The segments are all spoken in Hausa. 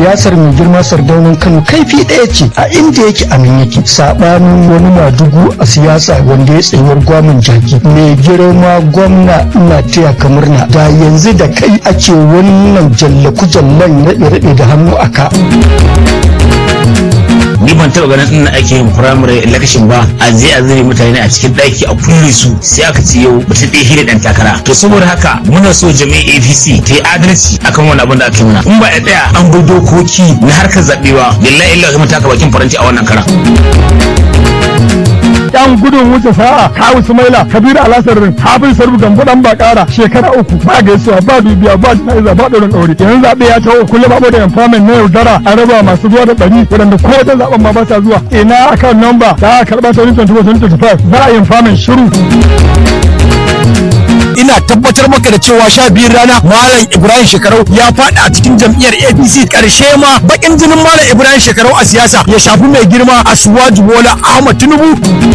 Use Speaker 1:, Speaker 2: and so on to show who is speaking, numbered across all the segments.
Speaker 1: siyasar mai girma Sardaunan Kano kaifi ɗaya ce, a inda yake a nan yake, saɓanin wani madugu a siyasa wanda ya tsayuwar gwamin jaki. Mai girma gwamna, ina taya ka murna, da yanzu da kai ake wannan jallaku-jallan raɗe-raɗe da hannu a ka.
Speaker 2: Ni ban taɓa ganin ina ake yin primary election ba, a je a zure mutane a cikin ɗaki a kulle su, sai aka ce yau mutum ɗaya hira ɗan takara. To saboda haka muna so jami'ar APC ta yi adalci akan wani abin da aka yi mana. In ba a ɗaya an bi dokoki na harkar zaɓe ba, billahi illa zai taka bakin faranti a wannan karan.
Speaker 3: Yan gudun wuce sa'a Kawu Sumaila Kabiru Alasarin Hafiz Sarbu Gambo dan Bakara shekara 3 ba gaisuwa ba dubiya ba jina'iza ba ɗaurin ɗauri. Yanzu zaɓe ya taho kullum babu da empowerment na yaudara an raba masu zuwa da ɗari waɗanda ko wajen zaɓen ma ba sa zuwa. Ina akan number da aka karɓa 2024-2025 za a yi empowerment shiru.
Speaker 4: Ina tabbatar maka da cewa 12 rana Malam Ibrahim Shekarau ya faɗi a cikin jam'iyyar APC. Ƙarshe ma bakin jinin Malam Ibrahim Shekarau a siyasa ya shafi mai girma Asuwaju Bola Ahmad Tinubu.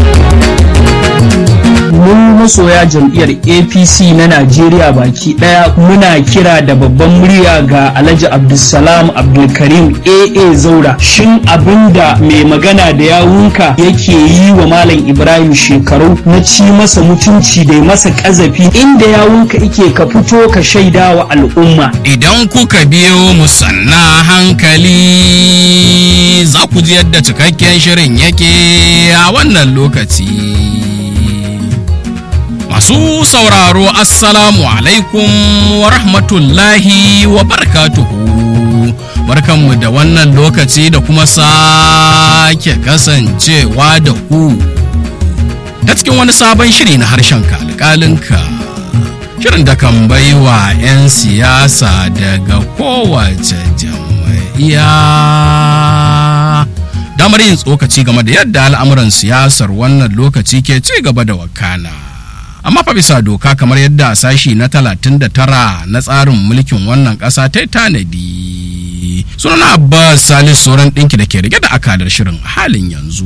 Speaker 5: Mun masoya jam'iyyar APC na Najeriya baki daya muna kira da babban murya ga Alhaji Abdulsalam Abdulkarim AA Zaura. Shin abinda mai magana da yawunka yake yi wa Malam Ibrahim Shekarau na ci masa mutunci da masa kazafi, inda yawunka yake ka fito ka shaida wa al'umma.
Speaker 6: Idan kuka biyo mu sanna hankali za ku ji yadda cikakken shirin yake a wannan lokaci. Masu sauraro assalamu alaikum wa rahmatullahi wa barakatuhu. Barkanmu da wannan lokaci da kuma sake kasancewa da ku ta cikin wani sabon shiri na harshen alƙalinka. Shirin da kan baiwa 'yan siyasa daga kowace jam'iyya damar yin tsokaci game da yadda al'amuran siyasar wannan lokaci ke ci gaba da wakana. Amma fa bisa doka kamar yadda sashi na 39 na tsarin mulkin wannan ƙasa ta tanadi. Sunana Abbas Salisu Soran ɗinki da ke rike da akadar shirin halin yanzu.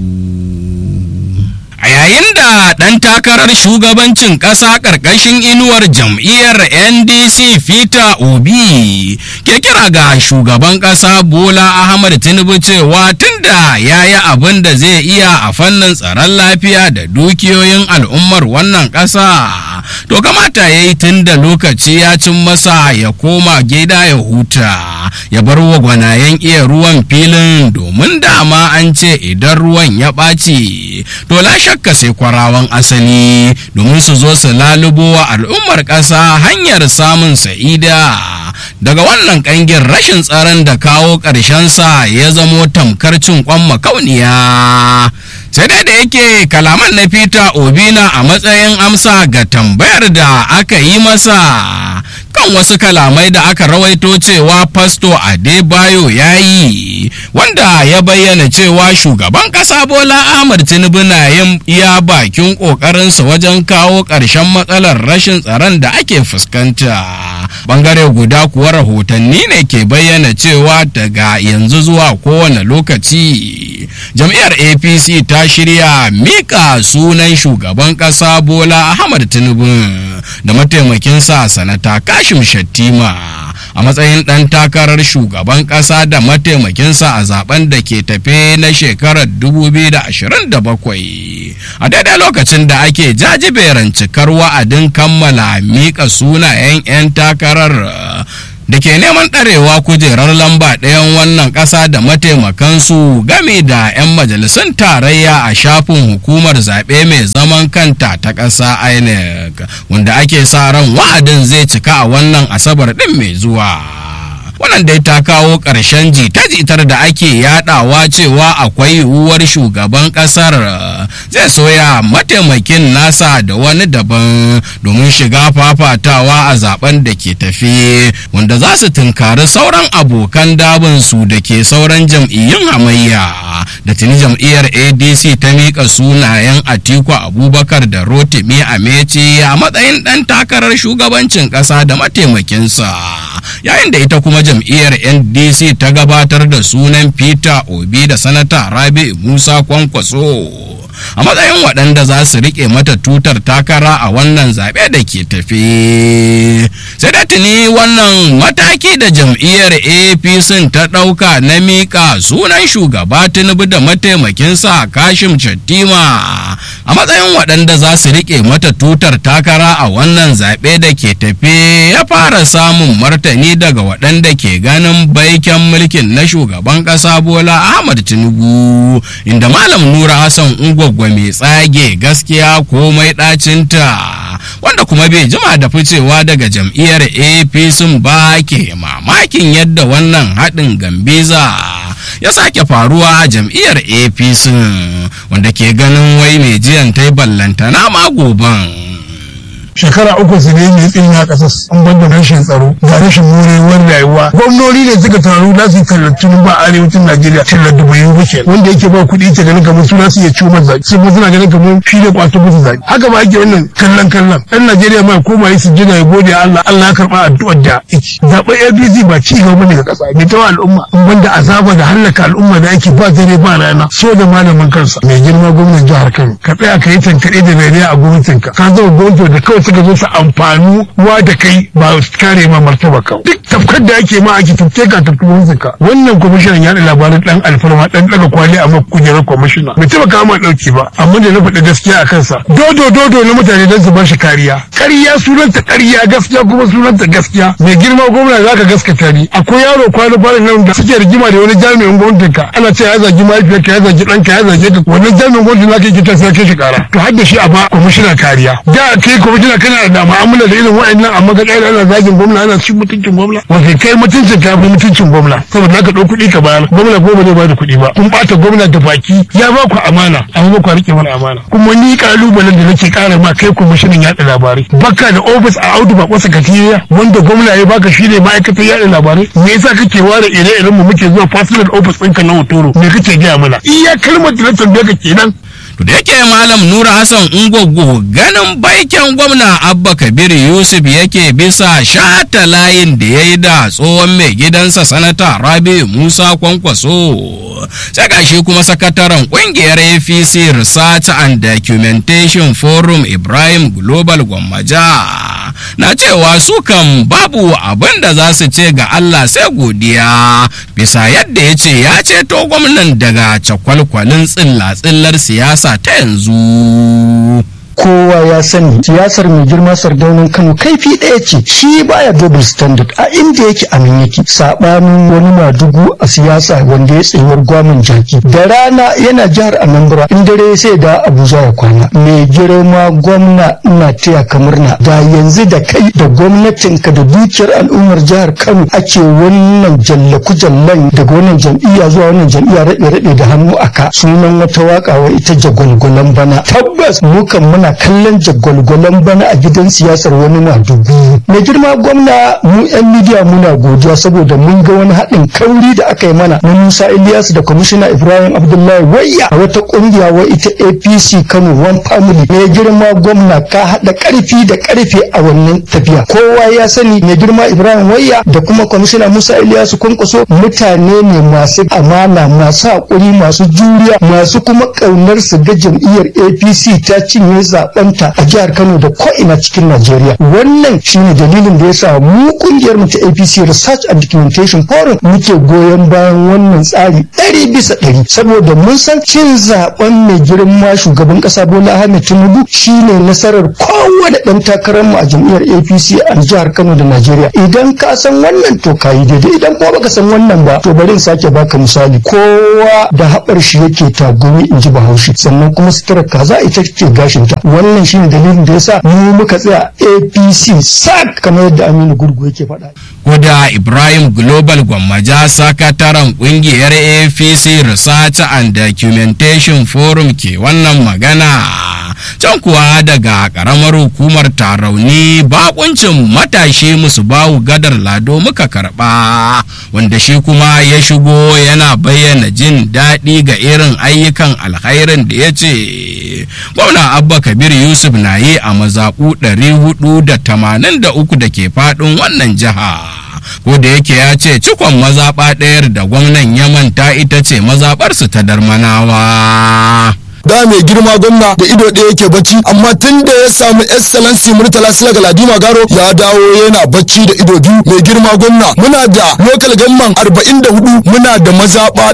Speaker 6: A yayin da ɗan takarar shugabancin ƙasa ƙarƙashin inuwar jam'iyyar NDC Peter Obi ke kira ga shugaban ƙasa Bola Ahmad Tinubu cewa tunda ya yi abin da zai iya a fannin tsaron lafiya da dukiyoyin al'ummar wannan ƙasa, to kamata ya yi tun da lokaci ya cin masa ya koma gida ya huta, ya bar wa gwanayen iya ruwan filin, domin dama an ce idan ruwan ya ɓaci to la shakka sai kwarawan asali domin su zo su lalubo wa al'ummar ƙasa hanyar samun sa'ida daga wannan ƙangin rashin tsaron da kawo ƙarshensa ya zamo tamkar cin kwan makauniya. Sai dai da yake kalaman na Peter Obi na a matsayin amsa ga tambayar da aka yi masa kan wasu kalamai da aka rawaito cewa Pastor Adebayo ya yi, wanda ya bayyana cewa shugaban ƙasa Bola Ahmad Tinubu na yin iya bakin ƙoƙarinsa wajen kawo ƙarshen matsalar rashin tsaron da ake fuskanta. Bangare guda kuwa rahotanni ne ke bayyana cewa daga yanzu zuwa kowane lokaci jam'iyyar APC ta shirya mika sunan shugaban ƙasa Bola Ahmad Tinubu da mataimakinsa Sanata Kashim Shettima a matsayin ɗan takarar shugaban ƙasa da mataimakinsa a zaben da ke tafe na shekarar 2027 a daidai lokacin da ake jajiberan cikar wa'adin kammala mika sunayen 'yan takarar da ke neman ɗarewa kujerar lamba ɗayan wannan ƙasa da mataimakansu game da 'yan majalisun tarayya a shafin hukumar zaɓe mai zaman kanta ta ƙasa INEC, wanda ake sa ran wa'adin zai cika a wannan asabar ɗin mai zuwa. Wannan dai ta kawo ƙarshen jita-jitar da ake yadawa cewa akwai yiwuwar shugaban ƙasar zai soya mataimakin nasa da wani daban domin shiga fafatawa a zaben da ke tafi, wanda za su tunkari sauran abokan dabinsu da ke sauran jam'iyyun hamayya. Da tuni jam'iyyar ADC ta miƙa sunayen Atiku Abubakar da Rotimi Amechi a matsayin ɗan takarar shugabancin ƙasa da mataimakinsa, yayin da ita kuma jam'iyyar NDC ta gabatar da sunan Peter Obi da sanata Rabi Musa Kwankwaso a matsayin waɗanda za su riƙe mata tutar takara a wannan zaɓe da ke tafe. Sai da tuni wannan mataki da jam'iyyar APC ta ɗauka na miƙa sunan shugaba Tinubu da mataimakinsa Kashim Shettima a matsayin waɗanda za su riƙe mata tutar takara a wannan zaɓe da ke tafe ya fara samun martani daga waɗanda ke ganin baiken mulkin na shugaban ƙasa Bola Ahmad Tinubu, inda Malam Nura Hassan Ungwaggwa mai tsage gaskiya komai ɗacinta wanda kuma bai jima da ficewa daga jam'iyyar APC ba ke mamakin yadda wannan haɗin gambiza ya sake faruwa a jam'iyyar APC wanda ke ganin wai mai jiyan ta yi ballantana ma goban.
Speaker 3: shekara uku su ne mai tsin ya kasar an banda rashin tsaro da rashin morewar rayuwa gwamnoni ne suka taru za su yi tallatun ba a arewacin Najeriya tallar dubayin buke wanda yake ba kuɗi ta ganin kamar su za su iya ciwo zaki sun suna ganin kamar shi ne kwato musu zaki haka ba ake wannan kallon ɗan Najeriya ma koma yi sujjada ya gode Allah ya karɓa addu'ar da yake zaɓen APC ba ci gaba ne ga ƙasa mai tawa al'umma in banda azaba da hallaka al'umma da ake ba dare ba rana so da malamin kansa mai girma gwamnan jihar Kano ka tsaya ka yi tankaɗe da rariya a gwamnatinka ka zama gwamnati da kawai suka zo su amfanu wa da kai ba su kare ma martaba kan duk tafkar da ake ma ake tafke ka tafi wanzuka wannan kwamishinan yaɗa labaran dan alfarma dan daga kwali a kujerar kwamishina bai taba kama dauki ba amma da na faɗi gaskiya a kansa dodo na mutane don su ba shi kariya ƙarya sunanta ƙarya gaskiya kuma sunanta gaskiya mai girma gwamna zaka gaskata ni akwai yaro kwana nan da suke rigima da wani jami'in gwamnatin ka ana cewa ya zagi mahaifiyarka ya zagi ɗanka ya zage ka wannan jami'in gwamnatin zaka yi ta sai kai shi kara to har da shi a ba kwamishina kariya da kai kwamishina kana da mu'amala da irin wa'annan amma ga ɗaya ana zagin gwamna ana cin mutuncin gwamna wanda kai mutuncin ka fi mutuncin gwamna saboda ka ɗau kuɗi ka bayar gwamna ko ba zai bada kuɗi ba kun ɓata gwamna da baki ya ba ku amana amma ba ku rike mana amana kuma ni kalubalen da nake ƙara ma kai kwamishinan yaɗa labarai baka da ofis a Audu Bako sakatariya wanda gwamna ya baka shine ma'aikatar yaɗa labarai me yasa kake ware ire-iren mu muke zuwa personal office ɗinka na Hotoro me kake gaya mana iya kalmar da na tambaye ka kenan.
Speaker 6: To da yake Malam Nura Hassan Ungwaggo ganin baiken gwamna Abba Kabir Yusuf yake bisa shata layin da ya yi da tsohon mai gidansa sanata Rabi Musa Kwankwaso. Sai gashi kuma sakataren kungiyar APC Research and Documentation Forum Ibrahim Global Gwammaja na cewa su kan babu abin da za su ce ga Allah sai godiya bisa yadda ya ce ya ceto gwamnan daga cakwalkwalin tsillar siyasa ta yanzu.
Speaker 1: kowa ya sani siyasar mai girma Sardaunan Kano kaifi ɗaya ce shi baya double standard a inda yake a nan yake sabanin wani madugu a siyasa wanda ya tsayuwar gwamin jaki da rana yana jihar Anambra in dare sai da Abuja ya kwana mai girma gwamna ina taya ka murna da yanzu da kai da gwamnatinka da dukiyar al'ummar jihar Kano ake wannan jallaku-jallan daga wannan jam'iyya zuwa wannan jam'iyya raɗe-raɗe da hannu aka sunan wata waka wa ita jagwalgwalan bana tabbas mukan muna kallon jagwalgwalan bana a gidan siyasar wani madubi mai girma gwamna mu yan midiya muna godiya saboda mun ga wani haɗin kauri da aka yi mana na Musa Ilyasu da kwamishina Ibrahim Abdullahi Wayya a wata kungiya wa ita APC Kano One Family mai girma gwamna ka haɗa ƙarfi da ƙarfe a wannan tafiya kowa ya sani mai girma Ibrahim Wayya da kuma kwamishina Musa Ilyasu Kwankwaso mutane ne masu amana masu haƙuri masu juriya masu kuma ƙaunar su ga jam'iyyar APC ta cinye zaɓenta a jihar Kano da ko'ina cikin Najeriya wannan shine dalilin da yasa mu kungiyar mu ta APC Research and Documentation Forum muke goyon bayan wannan tsari 100% saboda mun san cin zaben mai girma shugaban ƙasa Bola Ahmed Tinubu shine nasarar kowane ɗan takarar mu a jam'iyyar APC a jihar Kano da Najeriya idan ka san wannan to kayi daidai idan kuma baka san wannan ba to bari in sake baka misali kowa da haɓar shi yake tagumi in ji Bahaushe sannan kuma sutura kaza ita ce gashinta wannan shine dalilin da yasa mu muka tsaya APC sak kamar yadda Aminu Gurgu yake faɗa.
Speaker 6: Koda Ibrahim Global Gwammaja sakataren kungiyar APC Research and Documentation Forum ke wannan magana. Can kuwa daga karamar hukumar Tarauni bakuncin matashi Musbahu Gadar Lado muka karba wanda shi kuma ya shigo yana bayyana jin daɗi ga irin ayyukan alkhairin da ya ce gwamna Abba Kabir Yusuf na yi a mazaɓu 483 da ke faɗin wannan jiha ko da yake ya ce cikon mazaɓa ɗayar da gwamnan ya manta ita ce mazaɓarsu ta Darmanawa.
Speaker 7: da mai girma gwamna da ido ɗaya yake bacci amma tun da ya samu excellency Murtala Sila Galadima Garo ya dawo yana bacci da ido biyu. Mai girma gwamna muna da local government 44 muna da mazaba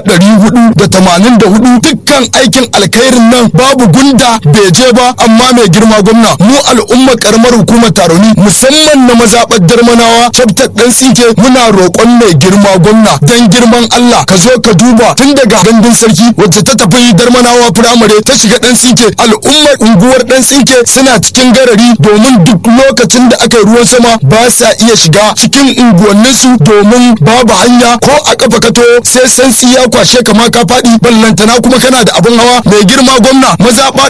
Speaker 7: 484 dukkan aikin alkhairin nan babu gunda bai je ba amma mai girma gwamna mu al'ummar karamar hukumar Taroni musamman na mazabar Darmanawa chapter dan Sike muna roƙon mai girma gwamna dan girman Allah ka zo ka duba tun daga gandun sarki wacce ta tafi Darmanawa firamare ta shiga dan Sike al'ummar unguwar dan Sike suna cikin garari domin duk lokacin da aka yi ruwan sama ba sa iya shiga cikin unguwanninsu domin babu hanya ko a kafa kato sai santsi ya kwashe kama ka faɗi ballantana kuma kana da abin hawa. Mai girma gwamna mazaɓa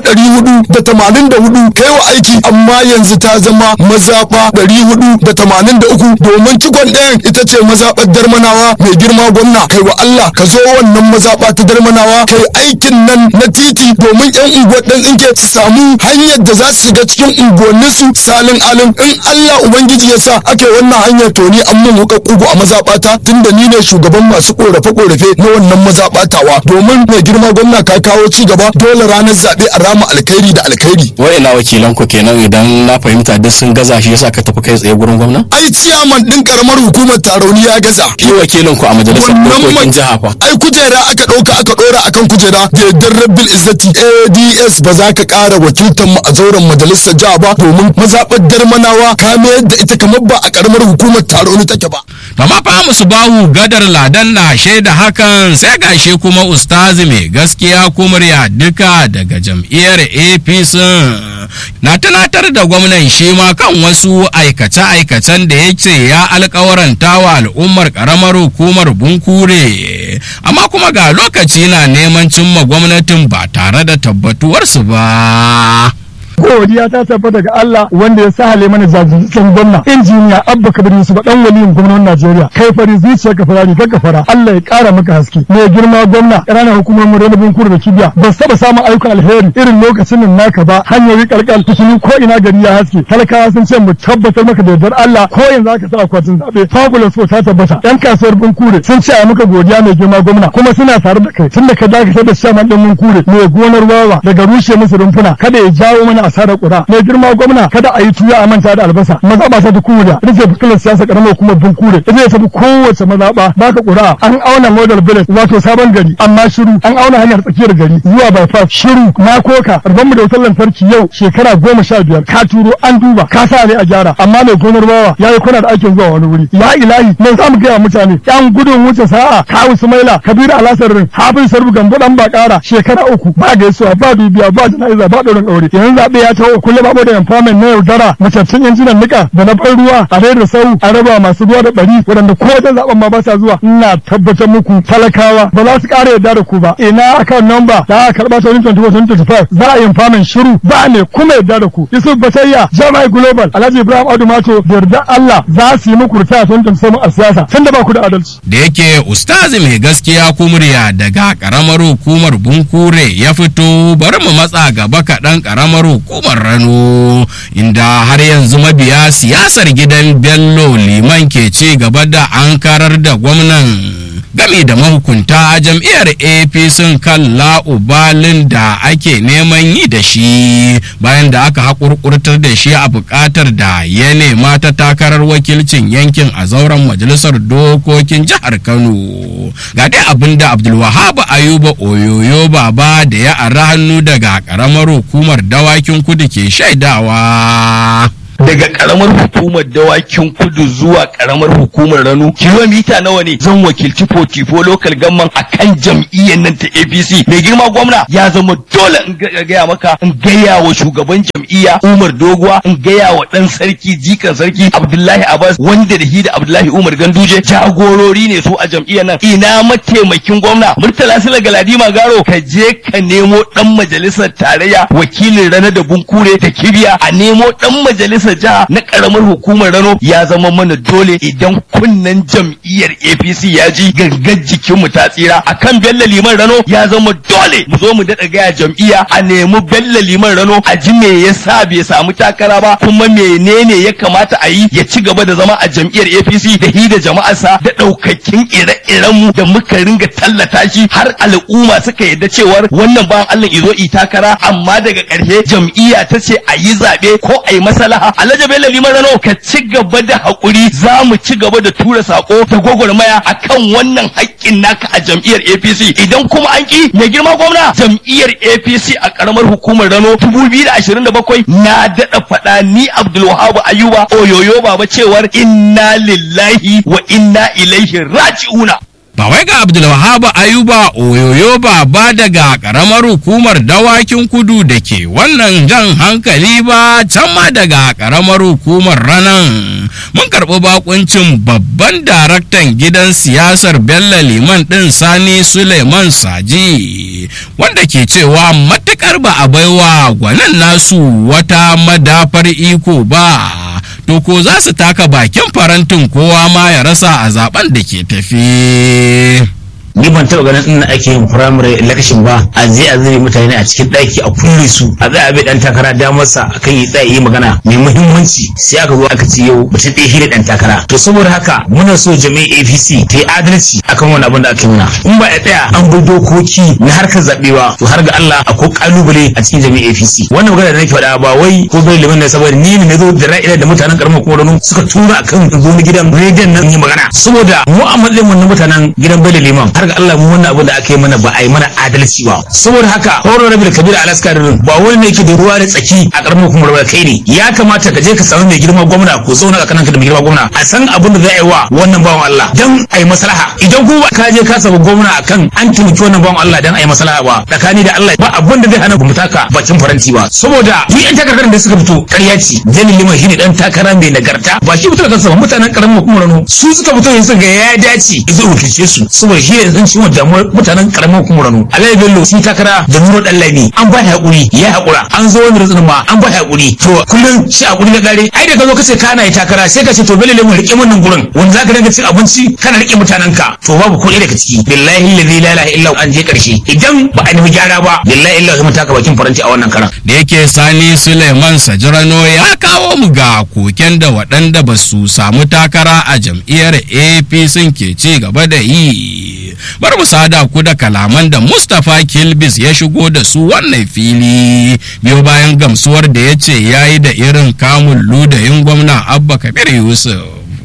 Speaker 7: 484 kai wa aiki amma yanzu ta zama mazaɓa 483 domin cikon ɗayan ita ce mazaɓar Darmanawa. Mai girma gwamna kai wa Allah ka zo wannan mazaɓa ta Darmanawa kai aikin nan na titi domin yan unguwar dan Tsinke su samu hanyar da za su shiga cikin unguwanninsu salin alin. In Allah ubangiji ya sa ake wannan hanyar to ni an mun wuka kugu a mazaɓata tunda ni ne shugaban masu korafe-korafe na wannan mazaɓatawa domin mai girma gwamna ka kawo ci gaba dole ranar zaɓe a rama alkhairi da alkhairi.
Speaker 8: Wa'ina wakilan ku kenan idan na fahimta duk sun gaza shi yasa ka tafi kai tsaye gurin gwamna?
Speaker 7: Ai ciyaman din karamar hukumar Taroni ya gaza.
Speaker 8: Shi wakilin ku a majalisar dokokin jiha fa.
Speaker 7: Ai kujera aka ɗauka aka ɗora akan kujera da yardar Rabbil Izzati ADS ba za ka ƙara wakiltar mu a zauren majalisar jiha ba domin mazaɓar Darmanawa ka mayar da ita kamar ba a karamar hukumar Taroni take ba.
Speaker 6: Amma fa musu bawu gadar ladan na shaida hakan sai gashi kuma ustazi mai gaskiya kumurya duka daga jam'iyyar APC na tunatar da gwamnan shi ma kan wasu aikace-aikacen da ya ce ya alkawaranta wa al'ummar karamar hukumar Bunkure amma kuma ga lokaci na neman cimma gwamnatin ba tare da tabbatuwarsu ba.
Speaker 3: godiya ta tabbata daga Allah wanda ya sahale mana jajirtaccen gwamna injiniya Abba Kabir Yusuf dan waliyin gwamnatin Najeriya kai fari zuciya ka fara ka fara Allah ya kara maka haske mai girma gwamna ƙananan hukumar mu da Bunkure da Kibiya ba saba samun ayyukan alheri irin lokacin nan naka ba hanyoyi kalkal cikin ko ina gari ya haske talakawa sun ce mu tabbatar maka da yardar Allah ko yanzu aka sa akwatin zabe fabulous ko ta tabbata yan kasuwar Bunkure sun ce a maka godiya mai girma gwamna kuma suna tare da kai tun da ka dakatar da shaman din Bunkure mai gonar wawa daga rushe musu rumfuna kada ya jawo mana asarar kuɗa mai girma gwamna kada a yi tuya a manta da albasa mazaɓa ta Bunkure ita ce fitilar siyasa karamar hukumar Bunkure ita ce tafi kowace mazaɓa baka ƙura an auna model village wato sabon gari amma shiru an auna hanyar tsakiyar gari zuwa bypass shiru na koka rabon mu da wutar lantarki yau shekara 15 ka turo an duba ka sa ne a gyara amma mai gonar bawa yayi kuna da aikin zuwa wani wuri ya ilahi me za mu gaya mutane yan gudun wuce sa'a kawu Sumaila Kabiru Alasarin Hafiz Sarbu Gambo dan Bakara shekara 3 ba gaisuwa ba dubiya ba janaiza ba ɗaurin aure yanzu zaɓe ya taho kullum babu da empowerment na yaudara macaccin injinan nika da na ban ruwa a da sau a raba masu ruwa da bari waɗanda ko wajen zaɓen ma ba sa zuwa ina tabbatar muku talakawa ba za su ƙara yarda da ku ba ina account number da aka karɓa 2024-2025 za a yi empowerment shiru ba ne kuma yarda da ku Yusuf Batayya Jami'ai Global Alhaji Ibrahim Audu Mato da yarda Allah za su yi muku ritaya 2027 a siyasa tunda ba ku da adalci.
Speaker 6: Da yake ustazi mai gaskiya kumurya daga karamar hukumar Bunkure ya fito bari mu matsa gaba kaɗan karamar hukumar Rano inda har yanzu mabiya siyasar gidan Bello Liman ke ci gaba da ankarar da gwamnan game da mahukunta a jam'iyyar APC kan la'ubalin da ake neman yi da shi bayan da aka haƙurƙurtar da shi a buƙatar da ya nema ta takarar wakilcin yankin a zauren majalisar dokokin jihar Kano. Ga dai abin da Abdulwahab Ayuba Oyoyo Baba da ya ara hannu daga ƙaramar hukumar dawakin kudu ke shaidawa.
Speaker 9: daga karamar hukumar dawakin kudu zuwa karamar hukumar Rano kilomita nawa ne zan wakilci 44 local government akan jam'iyyar nan ta APC mai girma gwamna ya zama dole in gaya maka in gaya wa shugaban jam'iyya Umar Doguwa in gaya wa dan sarki jikan sarki Abdullahi Abbas wanda da shi da Abdullahi Umar Ganduje jagorori ne su a jam'iyyar nan ina mataimakin gwamna Murtala Sila Galadima Garo ka je ka nemo dan majalisar tarayya wakilin Rana da Bunkure da Kibiya a nemo dan majalisar na jiha na karamar hukumar Rano ya zama mana dole idan kunnen jam'iyyar APC ya ji gangan jikinmu ta tsira. Akan Bello Liman Rano ya zama dole mu zo mu daɗa gaya jam'iyya a nemi Bello Liman Rano a ji me yasa bai samu takara ba, kuma menene ya kamata a yi ya ci gaba da zama a jam'iyyar APC da hi da jama'arsa da ɗaukakin ire-iren mu da muka ringa tallata shi har al'umma suka yarda cewar wannan bayan Allah izo i takara, amma daga ƙarshe jam'iyya ta ce a yi zaɓe ko a yi maslaha. Alhaji Bello Liman Rano ka ci gaba da haƙuri, za mu ci gaba da tura sako da gwagwarmaya akan wannan haƙƙin naka a jam'iyyar APC. Idan kuma an ki mai girma gwamna, jam'iyyar APC a ƙaramar hukumar Rano 2027 na daɗa faɗa ni Abdulwahab Ayuba oyoyo baba cewar inna lillahi wa inna ilaihi raji'una.
Speaker 6: Ba wai ga Abdulwahab Ayuba oyoyo ba daga karamar hukumar Dawakin Kudu da ke wannan jan hankali ba, can ma daga karamar hukumar Ranan mun karɓi bakuncin babban daraktan gidan siyasar Bello Liman ɗin Sani Suleiman Saji, wanda ke cewa matukar ba a baiwa gwanin nasu wata madafar iko ba, to ko za su taka bakin farantin kowa ma ya rasa a zaben da ke tafi.
Speaker 2: Ni ban taɓa ganin ina ake yin primary election ba a je a zure mutane a cikin ɗaki a kulle su a zai abe dan takara damarsa akan yi tsaye magana mai muhimmanci, sai aka zo aka ce yau mutum ɗaya hira dan takara. To saboda haka muna so jami'ar APC ta yi adalci akan wani abin da aka nuna. In ba ya tsaya an bi dokoki na harkar zaɓewa to har ga Allah akwai kalubale a cikin jami'ar APC. Wannan magana da nake faɗa ba wai ko bai liman ne, saboda ni ne zo da ra'ayi da mutanen karamar kuma Rano suka tura akan zo ni gidan rediyon nan yi magana, saboda mu a matsayin mu na mutanen gidan Bello Liman har ga Allah mu wannan abu da aka yi mana ba a yi mana adalci ba. Saboda haka Honorable Kabir Alaskarin ba wani ne yake da ruwa da tsaki a karamar hukumar ba, kai ne ya kamata ka je ka samu mai girma gwamna ko zauna a kananka da mai girma gwamna a san abin da za a yi wa wannan bawan Allah dan a yi maslaha. Idan kuma ka je ka samu gwamna akan an tunki wannan bawan Allah dan a yi maslaha ba, tsakani da Allah ba abin da zai hana mu taka bakin faranti ba, saboda duk yan takardar da suka fito ƙarya ce. Bello Liman shine dan takara mai nagarta, ba shi fito da kansa ba, mutanen karamar hukumar Rano su suka fito yanzu ga ya dace zai wakilce su, saboda shi yanzu ciwon damuwar mutanen karamar hukumar Rano. Alhaji Bello sun takara da Nuro Dallami an ba hakuri ya hakura, an zo wani rutsunin ma an ba hakuri. To kullum shi hakuri na gare, ai da ka zo ka ce kana yi takara sai ka ce to Bello Liman rike mun gurin wanda zaka dinga cin abinci kana rike mutanen ka, to babu ko daga ciki. Billahi la ilaha illa an je karshe idan ba a nemi gyara ba billahi illa mun taka bakin faranti a wannan karan.
Speaker 6: Da yake Sani Suleiman Sajirano ya kawo mu ga koken da waɗanda ba su samu takara a jam'iyyar APC ke ci gaba da yi. Bar mu sada ku da kalaman da Mustapha Kilbis ya shigo da su wannan fili biyo bayan gamsuwar da ya ce ya yi da irin kamun ludayin gwamna Abba Kabir Yusuf.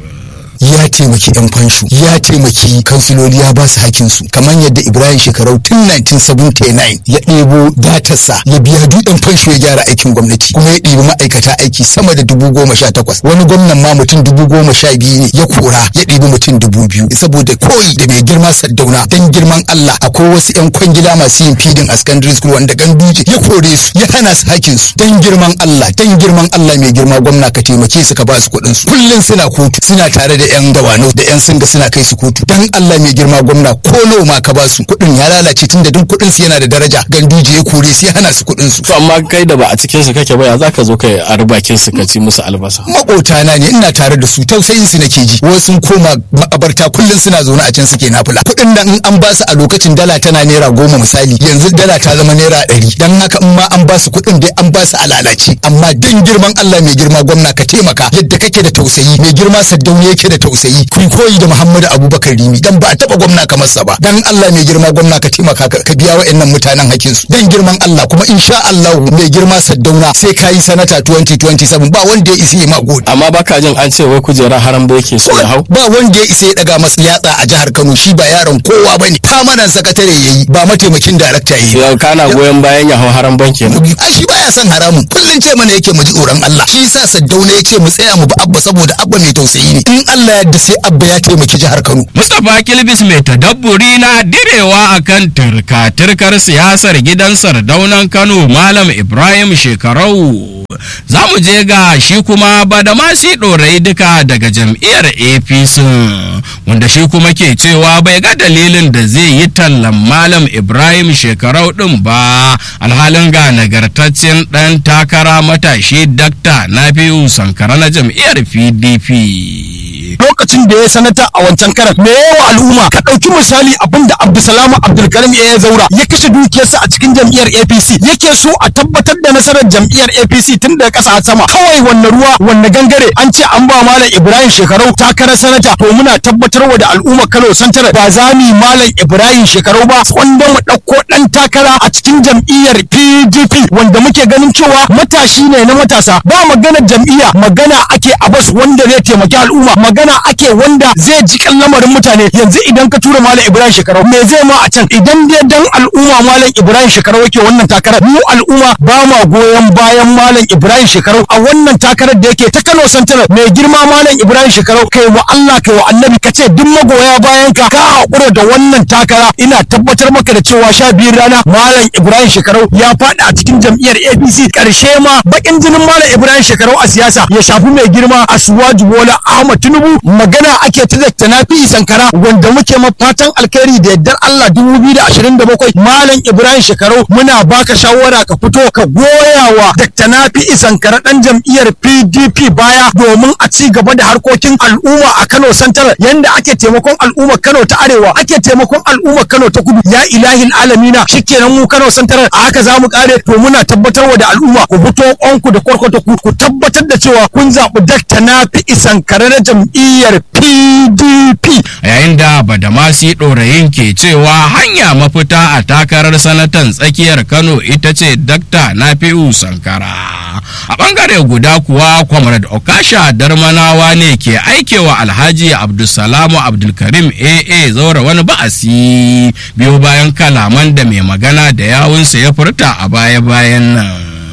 Speaker 7: ya taimaki yan fansho, ya taimaki kansiloli, ya ba su hakinsu kamar yadda Ibrahim Shekarau tun 1979 ya ɗebo datarsa ya biya duk yan fansho ya gyara aikin gwamnati, kuma ya ɗebi ma'aikata aiki sama da 18,000. Wani gwamnan ma mutum 12,000 ne ya kora, ya ɗebi mutum 2,000 saboda koyi da mai girma Sardauna. Dan girman Allah akwai wasu yan kwangila masu yin fidin a secondary school wanda Ganduje ya kore su, ya hana su hakinsu. Dan girman Allah mai girma gwamna ka taimake su ka ba su kuɗin su. Kullum suna kotu, suna tare da yan dawano da yan singa suna kai su kotu. Dan Allah mai girma gwamna ko nawa ma ka ba su kuɗin ya lalace tunda duk kuɗin su yana da daraja. Ganduje ya kore su ya hana su kuɗin su.
Speaker 8: To amma kai da ba a cikin su kake ba ya zaka zo kai a rubakin su ka ci musu albasa.
Speaker 7: Makota na ne, ina tare da su, tausayin su nake ji. Wasu sun koma ma'abarta kullum suna zaune a can suke nafila. Kuɗin nan in an ba su a lokacin dala tana naira 10 misali, yanzu dala ta zama naira 100. Dan haka in ma an ba su kuɗin dai an ba su a lalace. Amma dan girman Allah mai girma gwamna ka taimaka yadda kake da tausayi, mai girma Saddauna yake da tausayi, ku koyi da Muhammadu Abubakar Rimi dan ba a taba gwamna kamar sa ba. Dan Allah mai girma gwamna ka taimaka ka biya wa'annan mutanen hakkin su dan girman Allah, kuma insha Allah mai girma Saddauna sai kai sanata 2027 ba wanda ya isa ma gode.
Speaker 8: Amma baka jin an ce wai kujera haram da yake so ya hau?
Speaker 7: Ba wanda ya isa ya daga masa yatsa a jihar Kano, shi ba yaron kowa bane. Famanan sakatare yayi ba mataimakin darakta yayi.
Speaker 8: Yau kana goyon bayan ya hau haram ban kenan.
Speaker 7: Ai shi baya son haramun, kullun ce mana yake mu ji tsoron Allah. Shi yasa Saddauna ya ce mu tsaya mu ba Abba saboda Abba mai tausayi ne. In Allah Allah yadda sai Abba ya taimaki jihar Kano.
Speaker 6: Mustapha Kilbis mai tadabburi na direwa akan turka-turkar siyasar gidan Sardaunan Kano Malam Ibrahim Shekarau. Za mu je ga shi kuma Badamasi Ɗorayi duka daga jam'iyyar APC wanda shi kuma ke cewa bai ga dalilin da zai yi tallan Malam Ibrahim Shekarau ɗin ba alhalin ga nagartaccen ɗan takara matashi Dakta Nafi'u Sankara na jam'iyyar PDP.
Speaker 4: Lokacin da ya sanata a wancan karan me yawa al'umma ka ɗauki misali abinda Abdulsalam Abdulkarim ya zaura ya kashe dukiyarsa a cikin jam'iyyar APC yake so a tabbatar da nasarar jam'iyyar APC tun daga ƙasa a sama kawai wanne ruwa wanne gangare an ce an ba Malam Ibrahim Shekarau takarar sanata to muna tabbatarwa da al'umma Kano Santar ba za mu Malam Ibrahim Shekarau ba wanda mu ɗauko ɗan takara a cikin jam'iyyar PDP wanda muke ganin cewa matashi ne na matasa ba maganar jam'iyya magana ake a bas wanda zai taimaki al'umma magana ake wanda zai ji lamarin mutane yanzu idan ka tura Malam Ibrahim Shekarau me zai ma a can idan dai dan al'umma Malam Ibrahim Shekarau yake wannan takarar mu al'umma ba ma goyon bayan Malam Ibrahim Shekarau a wannan takarar da yake ta Kano Santar mai girma Malam Ibrahim Shekarau kai wa Allah kai wa Annabi kace duk magoya bayan ka hakura da wannan takara ina tabbatar maka da cewa 12 rana Malam Ibrahim Shekarau ya faɗi a cikin jam'iyyar APC karshe ma bakin jinin Malam Ibrahim Shekarau a siyasa ya shafi mai girma Asuwaju Bola Ahmad Tinubu magana ake ta Dakta Nafi'u Sankara wanda muke mafatan alkhairi da yaddar Allah 2027 Malam Ibrahim Shekarau muna baka shawara ka fito ka goyawa Dakta Nafi'u Sankara dan jam'iyyar PDP baya domin a ci gaba da harkokin al'umma a Kano Santar yanda ake taimakon al'ummar Kano ta Arewa ake taimakon al'ummar Kano ta Kudu ya ilahin alamina shikenan mu Kano Santar a haka zamu kare to muna tabbatarwa da al'umma ku fito onku da kwarkwata ku tabbatar da cewa kun zaɓi Dakta Nafi'u Sankara na jam'iyyar PDP.
Speaker 6: Yayin da Badamasi Ɗorayin ke cewa hanya mafita a takarar sanatan tsakiyar Kano ita ce Dakta Nafi'u Sankara. A ɓangare guda kuwa Comrade Okasha Darmanawa ne ke aikewa Alhaji Abdulsalamu Abdulkarim AA zaura wani ba'asi biyo bayan kalaman da mai magana da yawunsa ya furta a baya-bayan nan.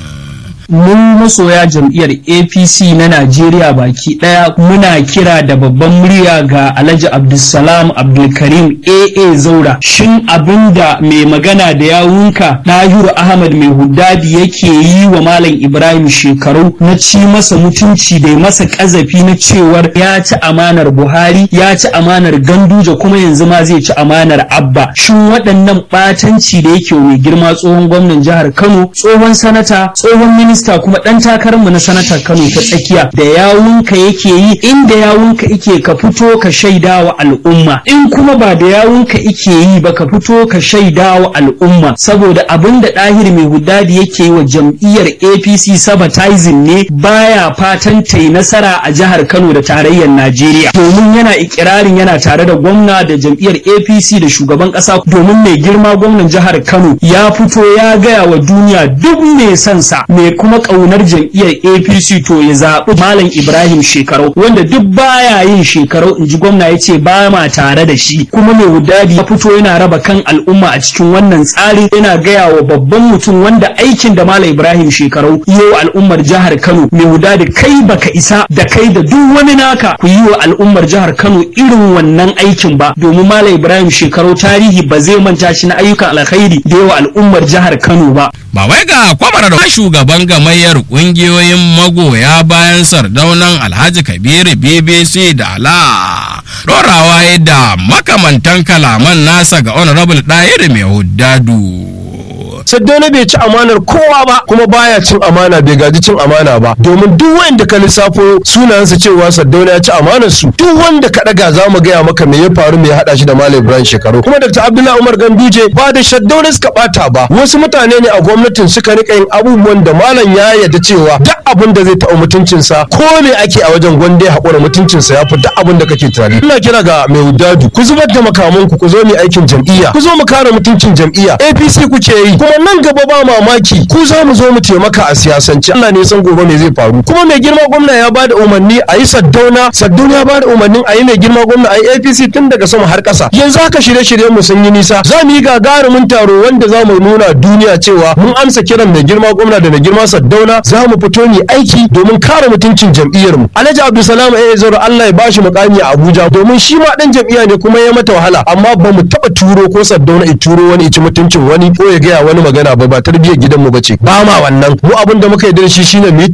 Speaker 5: Mun masoya jam'iyyar APC na Najeriya baki daya muna kira da babban murya ga Alhaji Abdulsalam Abdulkarim AA Zaura shin abinda mai magana da yawunka Dahiru Ahmad mai huddadi yake yi wa Malam Ibrahim Shekarau na ci masa mutunci da masa kazafi na cewar ya ci amanar Buhari ya ci amanar Ganduje kuma yanzu ma zai ci amanar Abba shin waɗannan ɓatanci da yake mai girma tsohon gwamnan jihar Kano tsohon sanata tsohon minista kuma dan takararmu na sanatar Kano ta tsakiya da yawunka yake yi inda yawunka yake ka fito ka shaida wa al'umma in kuma ba da yawunka yake yi ba ka fito ka shaida wa al'umma saboda abinda Dahir mai huddadi yake yi wa jam'iyyar APC sabotizing ne baya fatan ta yi nasara a jihar Kano da tarayyar Najeriya domin yana ikirarin yana tare da gwamna da jam'iyyar APC da shugaban kasa domin mai girma gwamnan jihar Kano ya fito ya gaya wa duniya duk mai sansa mai kuma kaunar jam'iyyar APC to ya zaɓi Malam Ibrahim Shekarau wanda duk baya yin Shekarau in ji gwamna ya ce ba ma tare da shi kuma mai wudadi ya fito yana raba kan al'umma a cikin wannan tsari yana gaya wa babban mutum wanda aikin da Malam Ibrahim Shekarau yi wa al'ummar jihar Kano mai wudadi kai baka isa da kai da duk wani naka ku yi wa al'ummar jihar Kano irin wannan aikin ba domin Malam Ibrahim Shekarau tarihi ba zai manta shi na ayyukan alkhairi da yawa al'ummar jihar Kano ba.
Speaker 6: Ba wai ga kwamar da shugaban gamayyar kungiyoyin magoya bayan Sardaunan Alhaji Kabiru BBC da Ala dorawa da makamantan kalaman nasa ga Honorable Dahiru mai huddadu.
Speaker 10: Saddauna bai ci amanar kowa ba kuma baya cin amana bai gaji cin amana ba domin duk wanda ka lissafo sunayensa cewa Saddauna ya ci amanar su duk wanda ka daga za mu gaya maka me ya faru me ya hada shi da Malam Ibrahim Shekarau kuma Dr. Abdullahi Umar Ganduje ba da Saddauna suka bata ba wasu mutane ne a gwamnatin suka rika yin abubuwan da malam ya yarda cewa duk abin da zai taɓa mutuncinsa ko me ake a wajen gwanda ya haƙura mutuncinsa ya fi duk abin da kake tunani ina kira ga mai wudadu ku zubar da makamanku ku zo mu aikin jam'iyya ku zo mu kare mutuncin jam'iyya APC kuke yi kuma nan gaba ba mamaki ku za mu zo mu taimaka a siyasance Allah ne san gobe me zai faru kuma mai girma gwamna ya bada umarni a yi Saddauna ya bada umarnin a yi mai girma gwamna a yi APC tun daga sama har ƙasa yanzu haka shirye-shiryen mu sun yi nisa za mu yi gagarumin taro wanda za mu nuna duniya cewa mun amsa kiran mai girma gwamna da mai girma Saddauna za mu fito ni aiki domin kare mutuncin jam'iyyar mu Alhaji Abdulsalam Zaura Allah ya bashi mukami a Abuja domin shi ma dan jam'iyya ne kuma ya mata wahala amma ba mu taba turo ko Saddauna i turo wani ci mutuncin wani ko ya gaya wani magana ba tarbiyyar gidan mu bace ba ma wannan mu abin da muka yi da shi shine mu